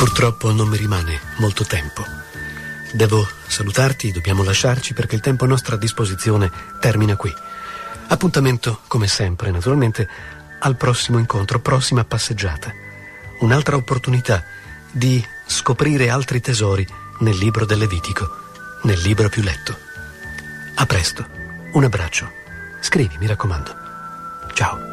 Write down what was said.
Purtroppo non mi rimane molto tempo. Devo salutarti, dobbiamo lasciarci perché il tempo a nostra disposizione termina qui. Appuntamento, come sempre, naturalmente, al prossimo incontro, prossima passeggiata. Un'altra opportunità di scoprire altri tesori nel libro del Levitico, nel libro più letto. A presto, un abbraccio. Scrivi, mi raccomando. Ciao.